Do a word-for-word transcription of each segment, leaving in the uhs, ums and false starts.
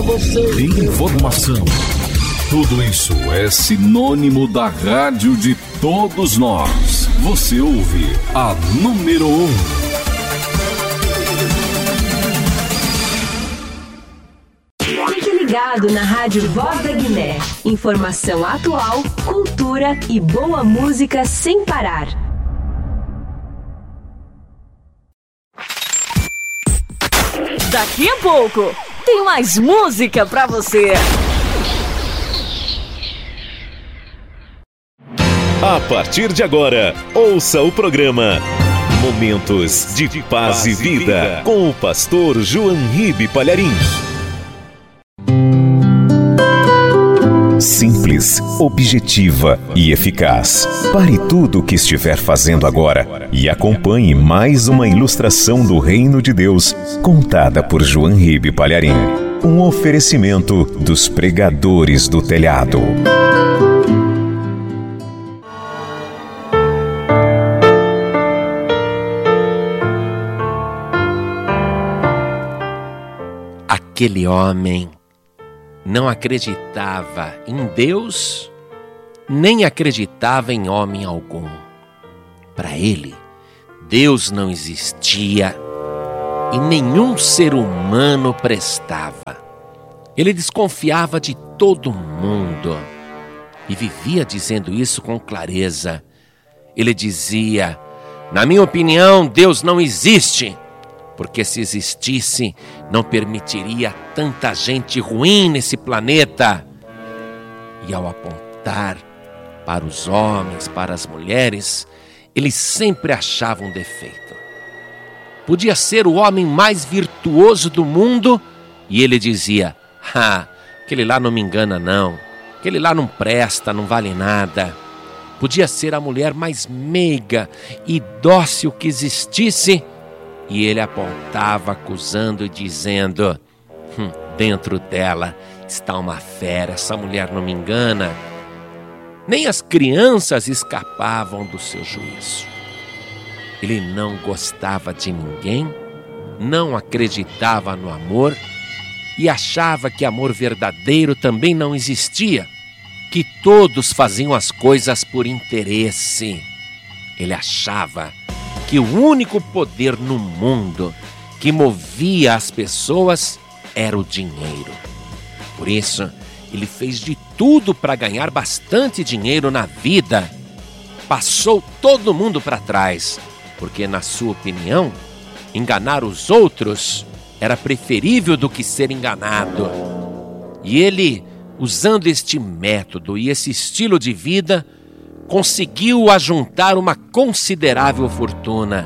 Informação. Tudo isso é sinônimo da rádio de todos nós. Você ouve a número um. Fique ligado na Rádio Voz da Guiné. Informação atual, cultura e boa música sem parar. Daqui a pouco tem mais música pra você. A partir de agora, ouça o programa Momentos de Paz e Vida com o pastor João Ribe Palharim. Simples, objetiva e eficaz. Pare tudo o que estiver fazendo agora e acompanhe mais uma ilustração do Reino de Deus, contada por João Ribe Palharim. Um oferecimento dos pregadores do telhado. Aquele homem não acreditava em Deus, nem acreditava em homem algum. Para ele, Deus não existia e nenhum ser humano prestava. Ele desconfiava de todo mundo e vivia dizendo isso com clareza. Ele dizia: na minha opinião, Deus não existe. Porque se existisse, não permitiria tanta gente ruim nesse planeta. E ao apontar para os homens, para as mulheres, ele sempre achava um defeito. Podia ser o homem mais virtuoso do mundo e ele dizia: ah, aquele lá não me engana não, aquele lá não presta, não vale nada. Podia ser a mulher mais meiga e dócil que existisse e ele apontava acusando e dizendo: hum, dentro dela está uma fera, essa mulher não me engana. Nem as crianças escapavam do seu juízo. Ele não gostava de ninguém, não acreditava no amor e achava que amor verdadeiro também não existia, que todos faziam as coisas por interesse. Ele achava que o único poder no mundo que movia as pessoas era o dinheiro. Por isso, ele fez de tudo para ganhar bastante dinheiro na vida. Passou todo mundo para trás, porque, na sua opinião, enganar os outros era preferível do que ser enganado. E ele, usando este método e esse estilo de vida, conseguiu ajuntar uma considerável fortuna.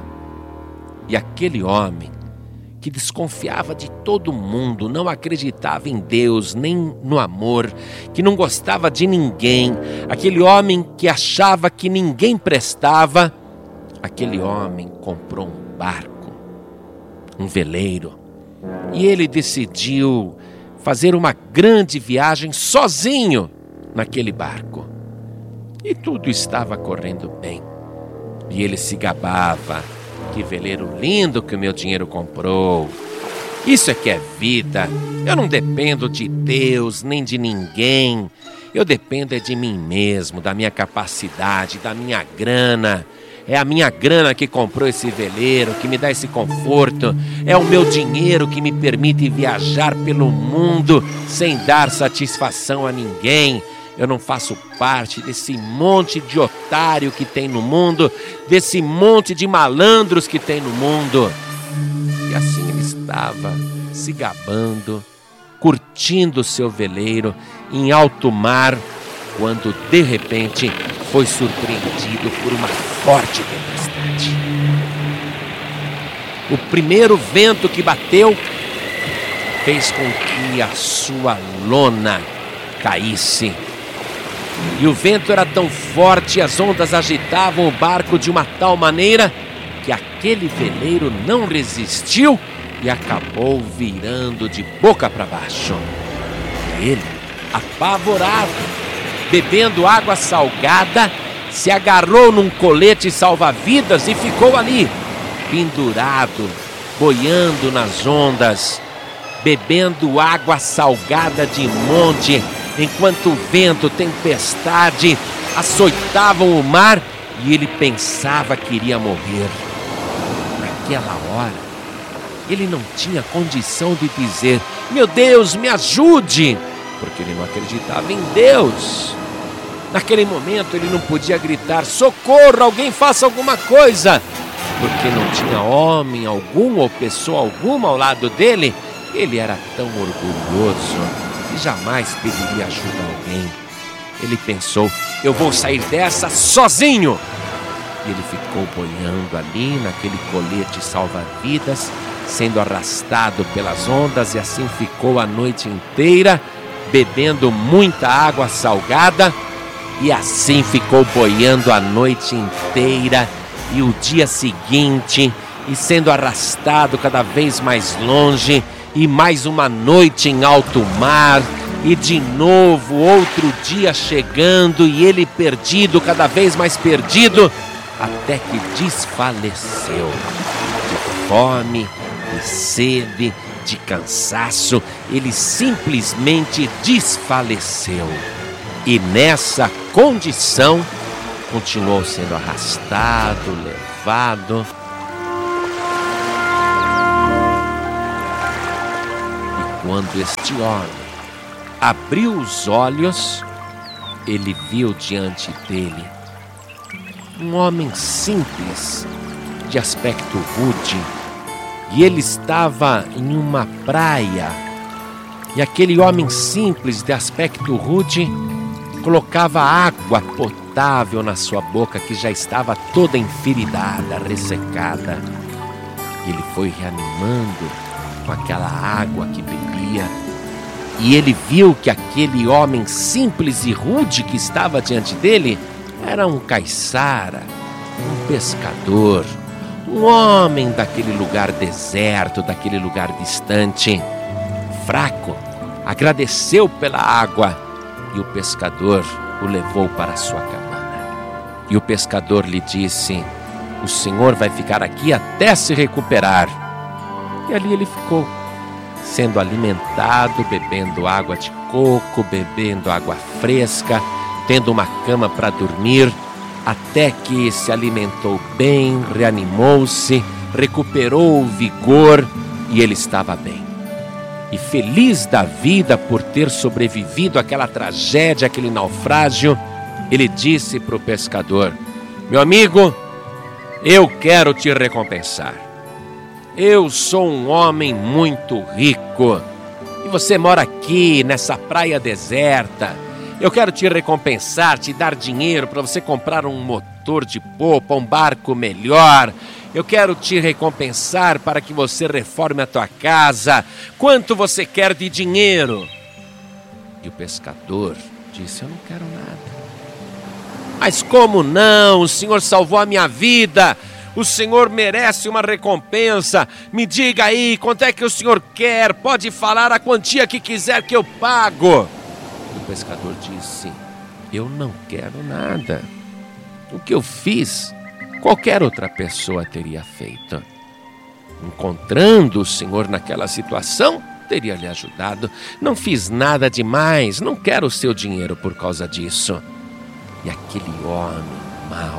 E aquele homem, que desconfiava de todo mundo, não acreditava em Deus, nem no amor, que não gostava de ninguém, aquele homem que achava que ninguém prestava, aquele homem comprou um barco, um veleiro, e ele decidiu fazer uma grande viagem sozinho naquele barco. E tudo estava correndo bem. E ele se gabava: que veleiro lindo que o meu dinheiro comprou. Isso é que é vida. Eu não dependo de Deus, nem de ninguém. Eu dependo é de mim mesmo, da minha capacidade, da minha grana. É a minha grana que comprou esse veleiro, que me dá esse conforto. É o meu dinheiro que me permite viajar pelo mundo sem dar satisfação a ninguém. Eu não faço parte desse monte de otário que tem no mundo, desse monte de malandros que tem no mundo. E assim ele estava se gabando, curtindo o seu veleiro em alto mar, quando de repente foi surpreendido por uma forte tempestade. O primeiro vento que bateu fez com que a sua lona caísse. E o vento era tão forte, as ondas agitavam o barco de uma tal maneira que aquele veleiro não resistiu e acabou virando de boca para baixo. E ele, apavorado, bebendo água salgada, se agarrou num colete salva-vidas e ficou ali, pendurado, boiando nas ondas. bebendo água salgada de monte, enquanto o vento, tempestade açoitavam o mar e ele pensava que iria morrer. Naquela hora, ele não tinha condição de dizer: meu Deus, me ajude, porque ele não acreditava em Deus. Naquele momento ele não podia gritar: socorro, alguém faça alguma coisa, porque não tinha homem algum ou pessoa alguma ao lado dele. Ele era tão orgulhoso que jamais pediria ajuda a alguém. Ele pensou: eu vou sair dessa sozinho. E ele ficou boiando ali naquele colete salva-vidas, sendo arrastado pelas ondas, e assim ficou a noite inteira, bebendo muita água salgada, e assim ficou boiando a noite inteira e o dia seguinte, e sendo arrastado cada vez mais longe, e mais uma noite em alto mar, e de novo outro dia chegando, e ele perdido, cada vez mais perdido, até que desfaleceu de fome, de sede, de cansaço. Ele simplesmente desfaleceu. E nessa condição continuou sendo arrastado, levado. E quando este homem abriu os olhos, ele viu diante dele um homem simples, de aspecto rude, e ele estava em uma praia. E aquele homem simples, de aspecto rude, colocava água potável na sua boca, que já estava toda enferidada, ressecada. E ele foi reanimando com aquela água que bebia. E ele viu que aquele homem simples e rude que estava diante dele era um caiçara, um pescador, um homem daquele lugar deserto, daquele lugar distante. Fraco, agradeceu pela água, e o pescador o levou para a sua cabana. E o pescador lhe disse: o senhor vai ficar aqui até se recuperar. E ali ele ficou, sendo alimentado, bebendo água de coco, bebendo água fresca, tendo uma cama para dormir, até que se alimentou bem, reanimou-se, recuperou o vigor e ele estava bem. E feliz da vida por ter sobrevivido àquela tragédia, aquele naufrágio, ele disse para o pescador: meu amigo, eu quero te recompensar. Eu sou um homem muito rico e você mora aqui nessa praia deserta. Eu quero te recompensar, te dar dinheiro para você comprar um motor de popa, um barco melhor. Eu quero te recompensar para que você reforme a tua casa. Quanto você quer de dinheiro? E o pescador disse: eu não quero nada. Mas como não? O senhor salvou a minha vida. O senhor merece uma recompensa. Me diga aí, quanto é que o senhor quer? Pode falar a quantia que quiser que eu pago. O pescador disse: eu não quero nada. O que eu fiz, qualquer outra pessoa teria feito. Encontrando o senhor naquela situação, teria lhe ajudado. Não fiz nada demais, não quero o seu dinheiro por causa disso. E aquele homem mau,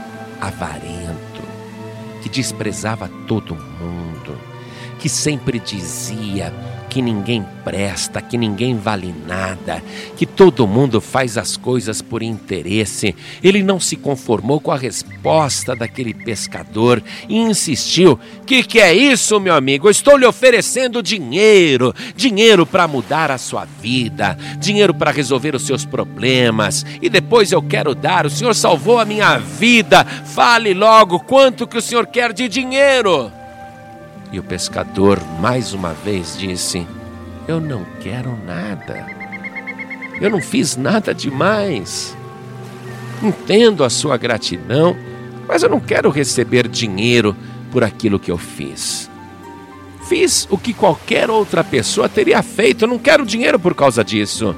avarento, que desprezava todo mundo, que sempre dizia que ninguém presta, que ninguém vale nada, que todo mundo faz as coisas por interesse. Ele não se conformou com a resposta daquele pescador e insistiu: que que é isso, meu amigo? Eu estou lhe oferecendo dinheiro, dinheiro para mudar a sua vida, dinheiro para resolver os seus problemas, e depois eu quero dar. O senhor salvou a minha vida, fale logo quanto que o senhor quer de dinheiro. E o pescador mais uma vez disse: eu não quero nada. Eu não fiz nada demais. Entendo a sua gratidão, mas eu não quero receber dinheiro por aquilo que eu fiz. Fiz o que qualquer outra pessoa teria feito. Eu não quero dinheiro por causa disso.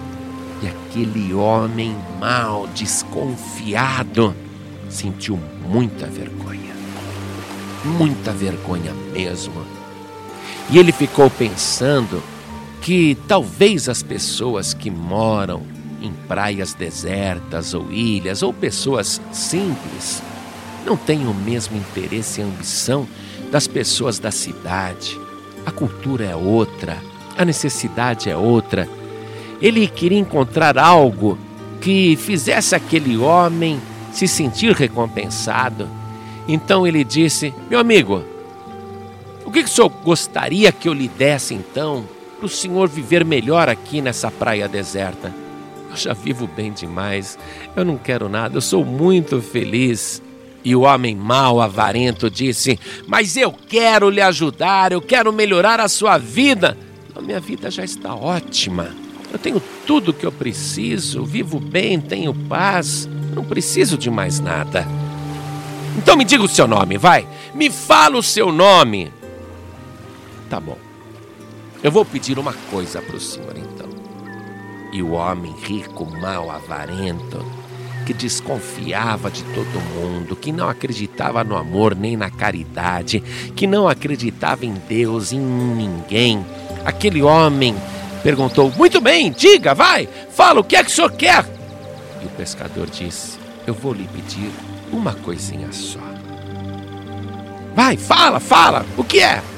E aquele homem mau, desconfiado, sentiu muita vergonha. Muita vergonha mesmo. E ele ficou pensando que talvez as pessoas que moram em praias desertas ou ilhas, ou pessoas simples, não tenham o mesmo interesse e ambição das pessoas da cidade. A cultura é outra, a necessidade é outra. Ele queria encontrar algo que fizesse aquele homem se sentir recompensado. Então ele disse: meu amigo, o que, que o senhor gostaria que eu lhe desse então, para o senhor viver melhor aqui nessa praia deserta? Eu já vivo bem demais, eu não quero nada, eu sou muito feliz. E o homem mau, avarento, disse: mas eu quero lhe ajudar, eu quero melhorar a sua vida. A minha vida já está ótima, eu tenho tudo o que eu preciso, vivo bem, tenho paz, não preciso de mais nada. Então me diga o seu nome, vai, me fala o seu nome. Tá bom, eu vou pedir uma coisa para o senhor então. E o homem rico, mau, avarento, que desconfiava de todo mundo, que não acreditava no amor nem na caridade, que não acreditava em Deus, em ninguém, aquele homem perguntou: muito bem, diga, vai, fala, o que é que o senhor quer? E o pescador disse: eu vou lhe pedir uma coisinha só. Vai, fala, fala, o que é?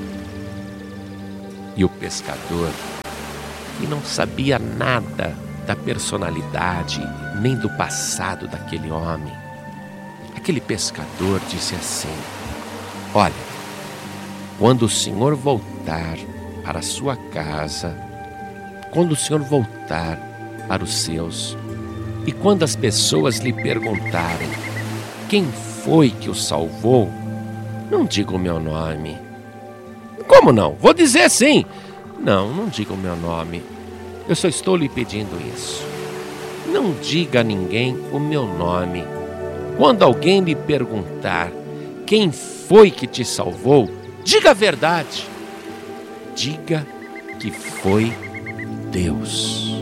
E o pescador, que não sabia nada da personalidade nem do passado daquele homem, aquele pescador disse assim: olha, quando o senhor voltar para a sua casa, quando o senhor voltar para os seus, e quando as pessoas lhe perguntarem quem foi que o salvou, não diga o meu nome. Como não? Vou dizer sim. Não, não diga o meu nome. Eu só estou lhe pedindo isso. Não diga a ninguém o meu nome. Quando alguém lhe perguntar quem foi que te salvou, diga a verdade. Diga que foi Deus.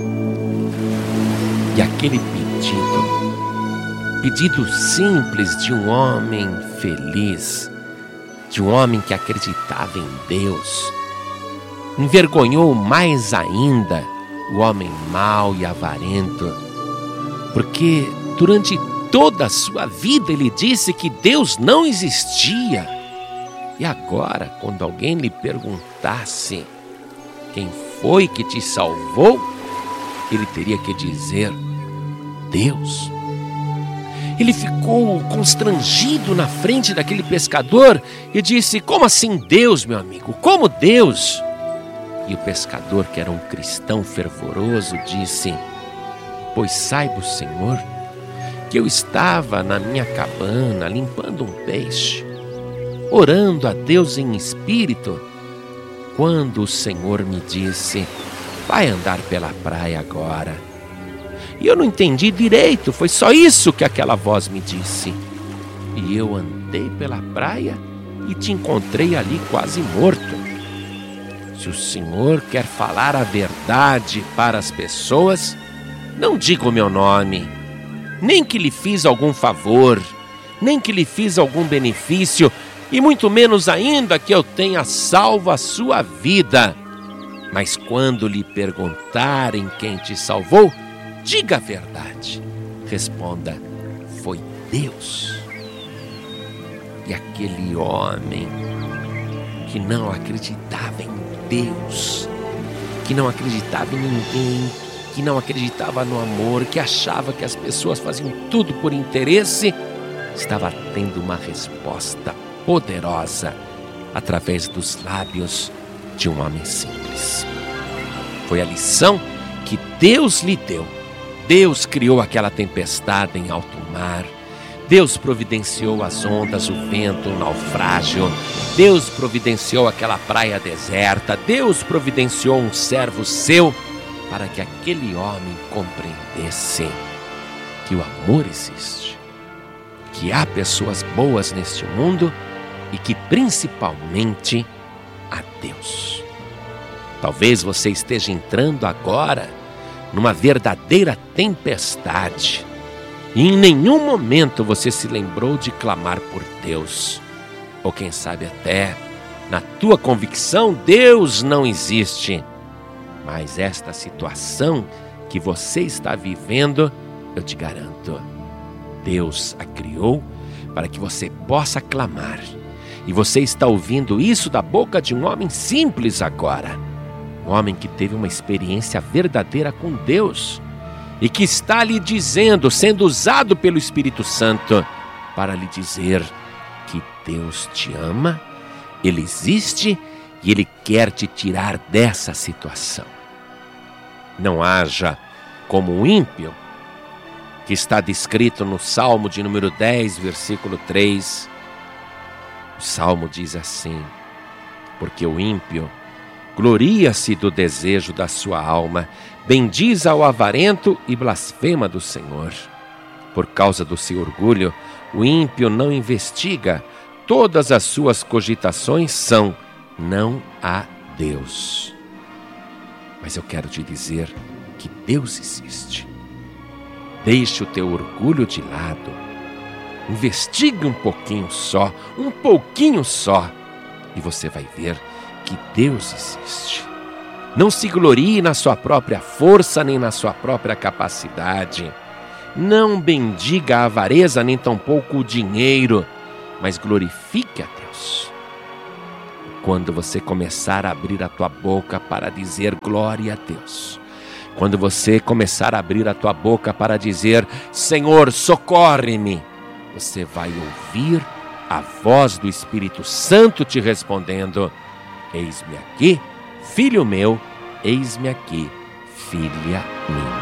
E aquele pedido, pedido simples de um homem feliz, de um homem que acreditava em Deus, envergonhou mais ainda o homem mau e avarento, porque durante toda a sua vida ele disse que Deus não existia. E agora, quando alguém lhe perguntasse quem foi que te salvou, ele teria que dizer Deus. Ele ficou constrangido na frente daquele pescador e disse: como assim Deus, meu amigo? Como Deus? E o pescador, que era um cristão fervoroso, disse: pois saiba o Senhor que eu estava na minha cabana limpando um peixe, orando a Deus em espírito, quando o Senhor me disse: vai andar pela praia agora. E eu não entendi direito, foi só isso que aquela voz me disse. E eu andei pela praia e te encontrei ali quase morto. Se o Senhor quer falar a verdade para as pessoas, não diga o meu nome, nem que lhe fiz algum favor, nem que lhe fiz algum benefício, e muito menos ainda que eu tenha salvo a sua vida. Mas quando lhe perguntarem quem te salvou, diga a verdade. Responda: foi Deus. E aquele homem que não acreditava em Deus, que não acreditava em ninguém, que não acreditava no amor, que achava que as pessoas faziam tudo por interesse, estava tendo uma resposta poderosa através dos lábios de um homem simples. Foi a lição que Deus lhe deu. Deus criou aquela tempestade em alto mar. Deus providenciou as ondas, o vento, o naufrágio. Deus providenciou aquela praia deserta. Deus providenciou um servo seu para que aquele homem compreendesse que o amor existe, que há pessoas boas neste mundo e que principalmente há Deus. Talvez você esteja entrando agora numa verdadeira tempestade e em nenhum momento você se lembrou de clamar por Deus, ou quem sabe até na tua convicção, Deus não existe. Mas esta situação que você está vivendo, eu te garanto, Deus a criou para que você possa clamar. E você está ouvindo isso da boca de um homem simples agora. Um homem que teve uma experiência verdadeira com Deus e que está lhe dizendo, sendo usado pelo Espírito Santo, para lhe dizer que Deus te ama, Ele existe e Ele quer te tirar dessa situação. Não haja como o ímpio, que está descrito no Salmo de número dez, versículo três. O Salmo diz assim: porque o ímpio gloria-se do desejo da sua alma, bendiz ao avarento e blasfema do Senhor. Por causa do seu orgulho, o ímpio não investiga, todas as suas cogitações são: não há Deus. Mas eu quero te dizer que Deus existe. Deixe o teu orgulho de lado. Investigue um pouquinho só, um pouquinho só, e você vai ver que Deus existe. Não se glorie na sua própria força, nem na sua própria capacidade. Não bendiga a avareza, nem tampouco o dinheiro, mas glorifique a Deus. Quando você começar a abrir a tua boca para dizer glória a Deus, quando você começar a abrir a tua boca para dizer Senhor, socorre-me, você vai ouvir a voz do Espírito Santo te respondendo: eis-me aqui, filho meu, eis-me aqui, filha minha.